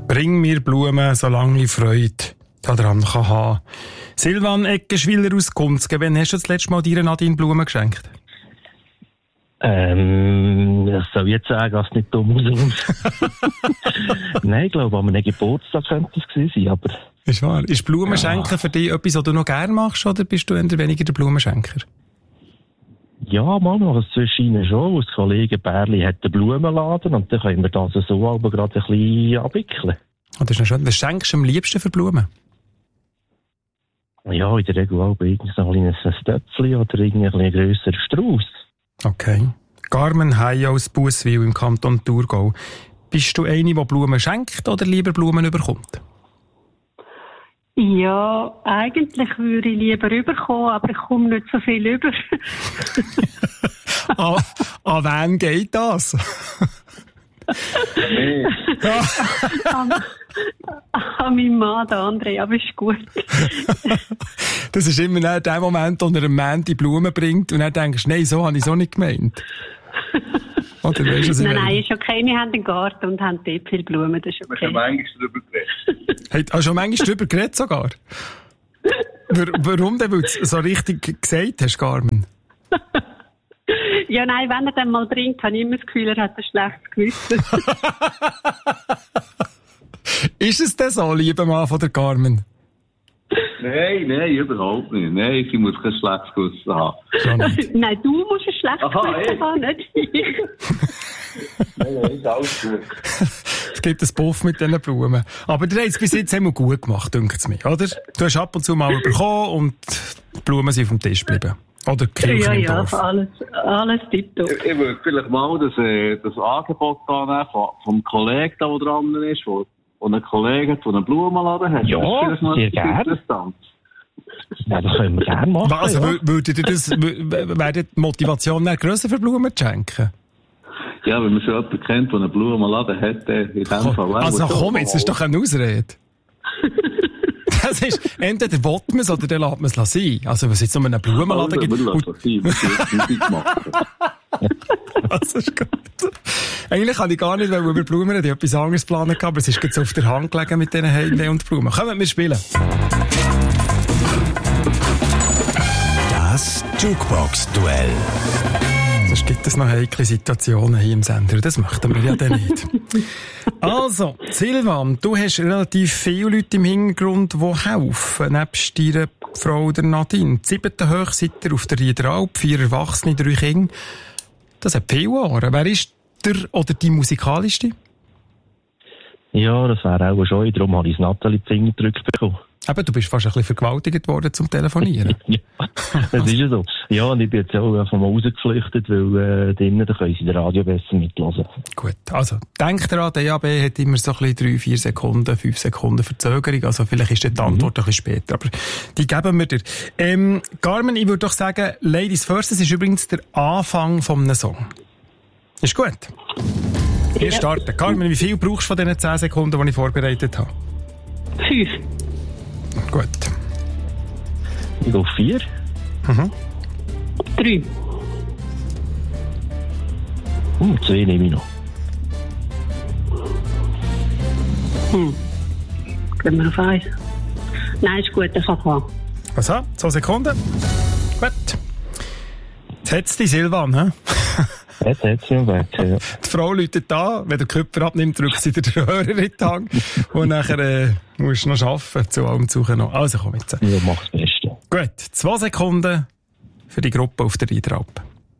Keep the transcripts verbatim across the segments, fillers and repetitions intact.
Bring mir Blumen, solange ich Freude daran kann haben. Silvan Eckenschwiller aus Gunzgen, wann hast du das letzte Mal dir Nadine Blumen geschenkt? Ähm, das soll ich jetzt sagen, dass es nicht dumm aussieht. Nein, ich glaube, an einem Geburtstag könnte es gewesen sein, aber... Ist wahr. Ist Blumenschenken ja. für dich etwas, was du noch gerne machst, oder bist du eher weniger der Blumenschenker? Ja, mal noch, das zwischen schon. Das Kollege Bärli hat einen Blumenladen und dann können wir das so aber gerade ein bisschen abwickeln. Oh, das ist schön. Was schenkst du am liebsten für Blumen? Ja, in der Regel auch irgendwie so ein kleines Stöpfchen oder irgendwie ein grösserer Strauss. Okay. Carmen Hay aus Busswil im Kanton Thurgau. Bist du eine, die Blumen schenkt oder lieber Blumen überkommt? Ja, eigentlich würde ich lieber rüberkommen, aber ich komme nicht so viel rüber. an, an wen geht das? Nee. an, an meinen Mann, der André, aber ist gut. Das ist immer der Moment, wo er einem Mann die Blumen bringt und dann denkst du, nein, so habe ich es auch nicht gemeint. Oder weißt du, nein, nein, ist okay. Wir haben einen Garten und haben dort viele Blumen, das ist okay. Wir haben manchmal darüber geredet. Hey, hast du schon manchmal darüber geredet sogar? Warum denn? Weil du es so richtig gesagt hast, Carmen? Ja, nein, wenn er den mal bringt, habe ich immer das Gefühl, er hat ein schlechtes Gewissen. Ist es denn so, lieber Mann von der Carmen? Nein, nein, überhaupt nicht. Nein, sie muss kein schlechtes Gewissen haben. Nein, du musst ein schlechtes Gewissen haben, nicht ich. Nein, nein, ist alles gut. Es gibt einen Puff mit diesen Blumen. Aber du hast es bis jetzt immer gut gemacht, denkt es mir, oder? Du hast ab und zu mal bekommen und die Blumen sind auf dem Tisch geblieben. Oder die Kirche ja, im ja, Dorf. alles, alles tipptopp. Ich, ich würde vielleicht mal das, äh, das Angebot annehmen vom, vom Kollegen, der dran ist, wo, wo ein Kollege hat, der einen Blumenladen hat. Ja, sehr gerne. Ja, das können wir gerne machen. Also, ja. Würdet ihr das, wäre die Motivation nicht grösser für Blumen zu schenken? Ja, wenn man schon jemanden kennt, der einen Blumenladen hat, in dem Fall... Also komm, jetzt ist doch eine Ausrede. Das ist, entweder will man es oder dann lässt man es sein. Also, was jetzt um einen Blumenladen gibt... Also, wir lassen es sein, Musik machen. Das ist gut. Eigentlich kann ich gar nicht, weil über Blumen ich etwas anderes planen kann, aber es ist jetzt auf der Hand gelegen mit diesen Heide und Blumen. Kommen wir spielen. Das Jukebox-Duell. Sonst gibt es noch heikle Situationen hier im Sender. Das möchten wir ja dann nicht. Also, Silvan, du hast relativ viele Leute im Hintergrund, die helfen, nebst deiner Frau der Nadine. Die siebte hoch seid ihr auf der Riederalp, vier Erwachsene, drei Kinder. Das hat viele Ohren. Wer ist der oder die musikalischste? Ja, das wäre auch schon. Darum habe ich das Nathalie die Finger gedrückt bekommen. Eben, du bist fast ein bisschen vergewaltigt worden zum Telefonieren. Ja, das ist ja so. Ja, und ich bin jetzt auch einfach mal rausgeflüchtet, weil äh, drinnen, da können sie das Radio besser mithören. Gut, also, denkt daran, der D A B hat immer so ein bisschen drei, vier Sekunden, fünf Sekunden Verzögerung, also vielleicht ist die Antwort mhm. ein bisschen später, aber die geben wir dir. Ähm, Carmen, ich würde doch sagen, Ladies First, das ist übrigens der Anfang von einem Song. Ist gut? Wir ja. starten. Carmen, wie viel brauchst du von diesen zehn Sekunden, die ich vorbereitet habe? Fünf. Gut. Ich gehe auf vier. Mhm. Drei. Hm, zwei nehme ich noch. Hm. Gehen wir auf eins. Nein, ist gut, ich kann fahren. Was hat? Zwei Sekunden? Gut. Jetzt hat es die Silvan, hä? Jetzt hat sie ja. Die Frau läutet da, wenn der Köpfer abnimmt, drückt sie den Hörer in die Hand. Und nachher äh, musst du noch arbeiten, zu allem suchen noch. Also komm jetzt. Ja, mach's Beste. Gut, zwei Sekunden für die Gruppe auf der Riederalp.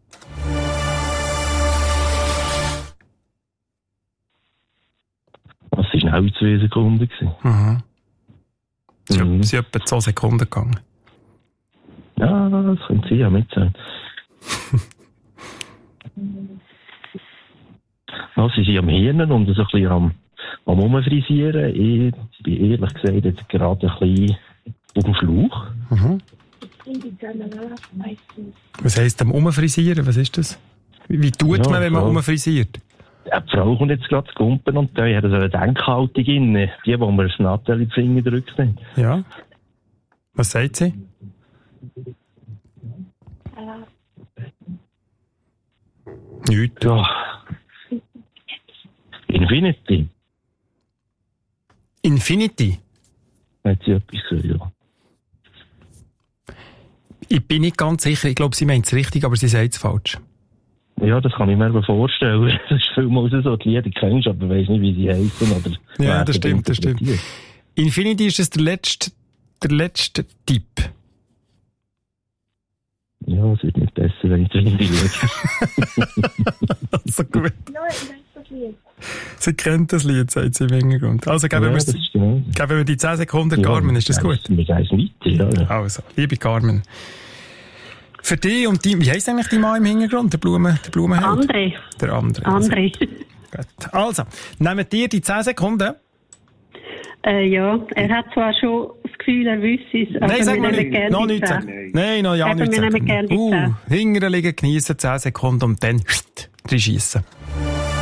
Das war schnell zwei Sekunden. Mhm. Es ist Mhm. etwa zwei Sekunden gegangen. Ja, das könnte sie ja mit sein. Ja, sie sind am Hirnen und so ein bisschen am, am Umfrisieren. Ich bin ehrlich gesagt jetzt gerade ein bisschen auf dem Schlauch. Mhm. Was heisst am Umfrisieren? Was ist das? Wie, wie tut Ja, man, wenn man Frau. umfrisiert? Ja, die Frau kommt jetzt gerade zu Kumpen und da hat so eine Denkhaltung inne. Die, wo mir das Nathalie die Finger drückt. Ja. Was sagt sie? Nichts. Ja. Infinity. Infinity? Hat sie etwas gehört, ja. Ich bin nicht ganz sicher. Ich glaube, sie meint es richtig, aber sie sagt es falsch. Ja, das kann ich mir vorstellen. Das ist vielmals so, die Lieder kennst, aber ich weiss nicht, wie sie heißen. Oder ja, das stimmt, das stimmt. Infinity ist das der letzte, der letzte Tipp. Ja, es wird nicht besser, wenn ich das Lied schaue. Also gut. Ja, ich weiß das Lied. Sie kennt das Lied, sagt sie im Hintergrund. Also geben, ja, wir, geben wir die zehn Sekunden, ja, Carmen, ist das gut? Wir gehen weiter, ja. Also, liebe Carmen. Für dich und die, wie heisst eigentlich die Mann im Hintergrund, der Blumen, der Blumenheld? André. Der André. André. Gut. Also, nehmen dir die zehn Sekunden. Äh, ja, er hat zwar schon das Gefühl, er wüsste es, aber Nein, sag mal nicht, nicht noch nicht sagen. Nein, Nein noch ja nicht nicht sagen. Uh, hinterher liegen, geniessen zehn Sekunden und dann drin schiessen.